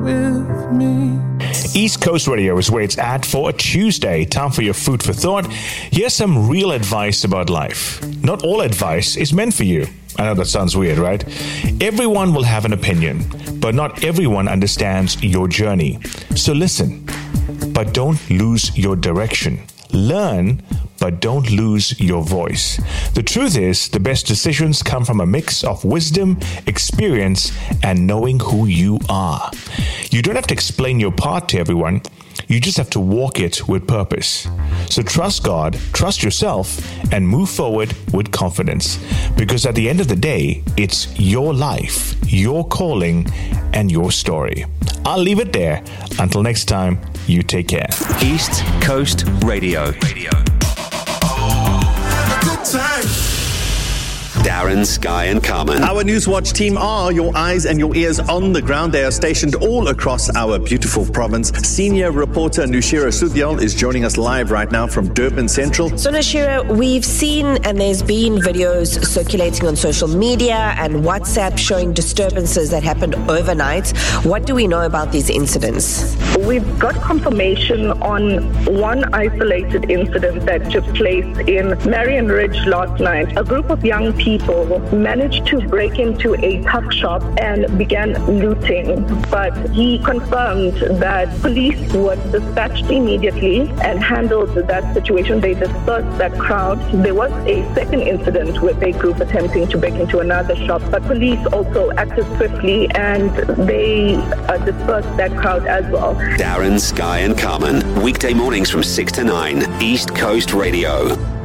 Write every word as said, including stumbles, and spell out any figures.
with me. East Coast Radio is where it's at for a Tuesday. Time for your food for thought. Here's some real advice about life. Not all advice is meant for you. I know that sounds weird, right? Everyone will have an opinion, but not everyone understands your journey. So listen, but don't lose your direction. Learn, but don't lose your voice. The truth is, the best decisions come from a mix of wisdom, experience, and knowing who you are. You don't have to explain your path to everyone. You just have to walk it with purpose. So trust God, trust yourself, and move forward with confidence. Because at the end of the day, it's your life, your calling, and your story. I'll leave it there. Until next time, you take care. East Coast Radio. Radio. Good time. Darren, Sky and Carmen. Our Newswatch team are your eyes and your ears on the ground. They are stationed all across our beautiful province. Senior reporter Nushira Sudyal is joining us live right now from Durban Central. So Nushira, we've seen and there's been videos circulating on social media and WhatsApp showing disturbances that happened overnight. What do we know about these incidents? We've got confirmation on one isolated incident that took place in Marion Ridge last night. A group of young people People managed to break into a tuck shop and began looting. But he confirmed that police were dispatched immediately and handled that situation. They dispersed that crowd. There was a second incident with a group attempting to break into another shop, but police also acted swiftly and they uh, dispersed that crowd as well. Darren, Sky and Carmen, weekday mornings from six to nine, East Coast Radio.